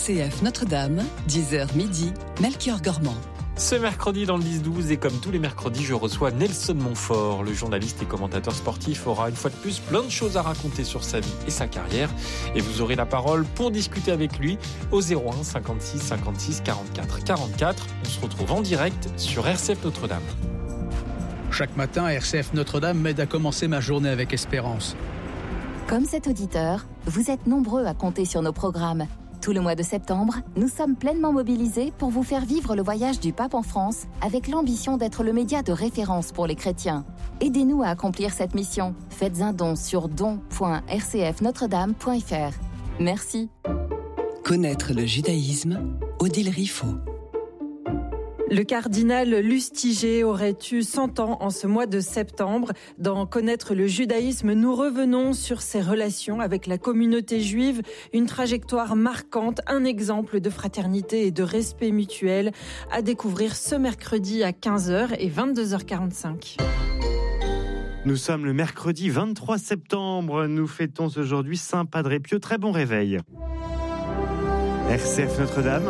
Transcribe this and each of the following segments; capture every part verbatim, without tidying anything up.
C F Notre-Dame, dix heures midi, Melchior Gormand. Ce mercredi dans le dix douze et comme tous les mercredis, je reçois Nelson Montfort. Le journaliste et commentateur sportif aura une fois de plus plein de choses à raconter sur sa vie et sa carrière. Et vous aurez la parole pour discuter avec lui au zéro un cinquante-six cinquante-six quarante-quatre quarante-quatre. On se retrouve en direct sur R C F Notre-Dame. Chaque matin, R C F Notre-Dame m'aide à commencer ma journée avec espérance. Comme cet auditeur, vous êtes nombreux à compter sur nos programmes. Tout le mois de septembre, nous sommes pleinement mobilisés pour vous faire vivre le voyage du pape en France avec l'ambition d'être le média de référence pour les chrétiens. Aidez-nous à accomplir cette mission. Faites un don sur don point r c f notre dame point f r. Merci. Connaître le judaïsme, Odile Riffaut. Le cardinal Lustiger aurait eu cent ans en ce mois de septembre. Dans Connaître le judaïsme, nous revenons sur ses relations avec la communauté juive, une trajectoire marquante, un exemple de fraternité et de respect mutuel à découvrir ce mercredi à quinze heures et vingt-deux heures quarante-cinq. Nous sommes le mercredi vingt-trois septembre. Nous fêtons aujourd'hui Saint Padre Pio. Très bon réveil. R C F Notre-Dame.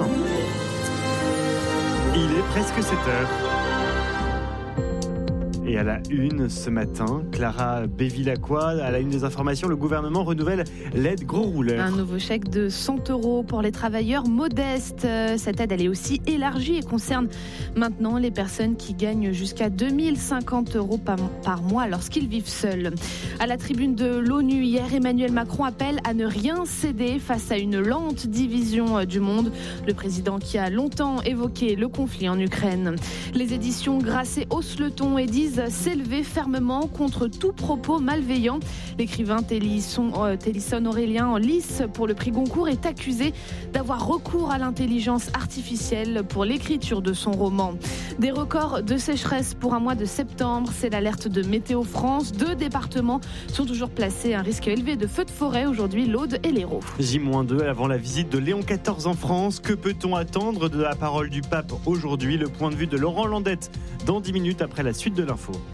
Il est presque sept heures. Et à la une ce matin, Clara Bévilacqua, à la une des informations, le gouvernement renouvelle l'aide gros rouleur. Un nouveau chèque de cent euros pour les travailleurs modestes. Cette aide, elle est aussi élargie et concerne maintenant les personnes qui gagnent jusqu'à deux mille cinquante euros par, par mois lorsqu'ils vivent seuls. À la tribune de l'ONU, hier, Emmanuel Macron appelle à ne rien céder face à une lente division du monde. Le président qui a longtemps évoqué le conflit en Ukraine. Les éditions Grasset haussent le ton et disent s'élever fermement contre tout propos malveillant. L'écrivain Télisson, euh, Télisson Aurélien, en lice pour le prix Goncourt, est accusé d'avoir recours à l'intelligence artificielle pour l'écriture de son roman. Des records de sécheresse pour un mois de septembre, c'est l'alerte de Météo France. Deux départements sont toujours placés à un risque élevé de feux de forêt aujourd'hui, l'Aude et l'Hérault. J deux avant la visite de Léon quatorze en France. Que peut-on attendre de la parole du pape aujourd'hui? Le point de vue de Laurent Landette dans dix minutes après la suite de l'info.